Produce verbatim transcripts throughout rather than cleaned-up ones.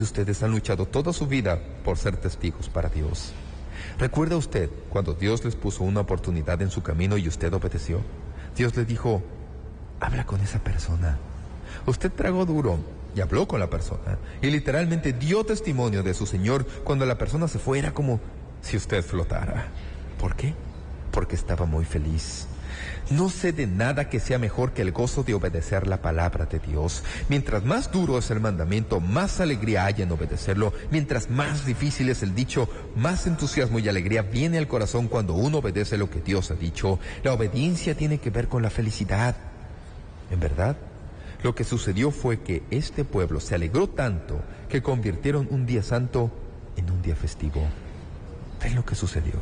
Ustedes han luchado toda su vida por ser testigos para Dios. ¿Recuerda usted cuando Dios les puso una oportunidad en su camino y usted obedeció? Dios le dijo, habla con esa persona. Usted tragó duro y habló con la persona y literalmente dio testimonio de su Señor. Cuando la persona se fue era como si usted flotara. ¿Por qué? Porque estaba muy feliz. No sé de nada que sea mejor que el gozo de obedecer la palabra de Dios. Mientras más duro es el mandamiento, más alegría hay en obedecerlo. Mientras más difícil es el dicho, más entusiasmo y alegría viene al corazón cuando uno obedece lo que Dios ha dicho. La obediencia tiene que ver con la felicidad. En verdad, lo que sucedió fue que este pueblo se alegró tanto que convirtieron un día santo en un día festivo. ¿Ven lo que sucedió?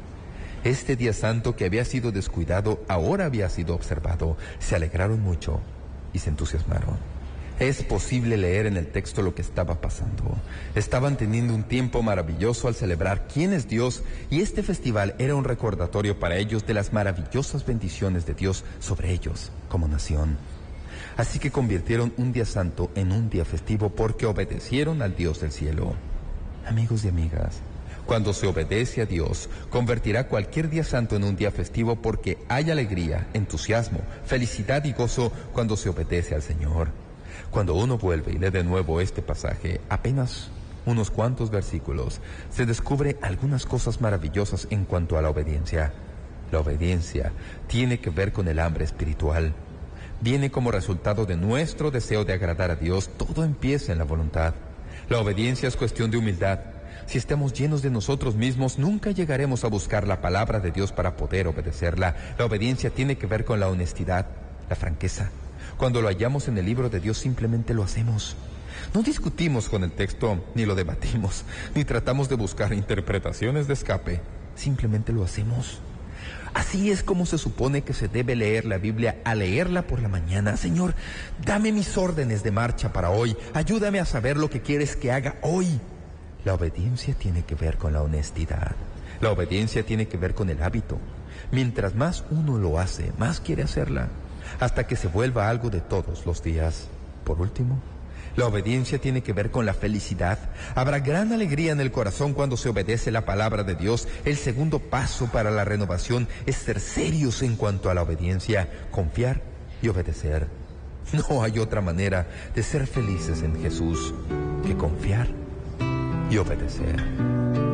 Este día santo que había sido descuidado ahora había sido observado. Se alegraron mucho y se entusiasmaron. Es posible leer en el texto lo que estaba pasando. Estaban teniendo un tiempo maravilloso al celebrar quién es Dios, y este festival era un recordatorio para ellos de las maravillosas bendiciones de Dios sobre ellos como nación. Así que convirtieron un día santo en un día festivo porque obedecieron al Dios del cielo. Amigos y amigas, cuando se obedece a Dios, convertirá cualquier día santo en un día festivo porque hay alegría, entusiasmo, felicidad y gozo cuando se obedece al Señor. Cuando uno vuelve y lee de nuevo este pasaje, apenas unos cuantos versículos, se descubre algunas cosas maravillosas en cuanto a la obediencia. La obediencia tiene que ver con el hambre espiritual. Viene como resultado de nuestro deseo de agradar a Dios. Todo empieza en la voluntad. La obediencia es cuestión de humildad. Si estamos llenos de nosotros mismos, nunca llegaremos a buscar la palabra de Dios para poder obedecerla. La obediencia tiene que ver con la honestidad, la franqueza. Cuando lo hallamos en el libro de Dios, simplemente lo hacemos. No discutimos con el texto, ni lo debatimos, ni tratamos de buscar interpretaciones de escape. Simplemente lo hacemos. Así es como se supone que se debe leer la Biblia al leerla por la mañana. Señor, dame mis órdenes de marcha para hoy. Ayúdame a saber lo que quieres que haga hoy. La obediencia tiene que ver con la honestidad. La obediencia tiene que ver con el hábito. Mientras más uno lo hace, más quiere hacerla, hasta que se vuelva algo de todos los días. Por último, la obediencia tiene que ver con la felicidad. Habrá gran alegría en el corazón cuando se obedece la palabra de Dios. El segundo paso para la renovación es ser serios en cuanto a la obediencia, confiar y obedecer. No hay otra manera de ser felices en Jesús que confiar y obedecer.